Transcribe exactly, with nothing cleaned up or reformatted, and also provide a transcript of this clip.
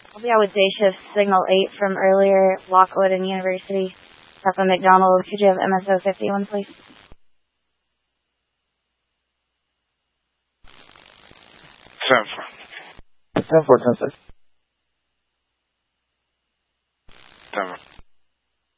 I'll be out with day shift, signal eight from earlier, Lockwood and University. Papa McDonald, could you have M S O fifty-one, please? ten four. ten four, ten six.